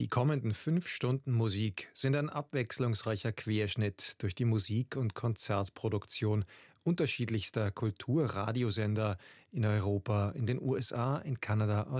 Die kommenden 5 Stunden Musik sind ein abwechslungsreicher Querschnitt durch die Musik- und Konzertproduktion unterschiedlichster Kulturradiosender in Europa, in den USA, in Kanada,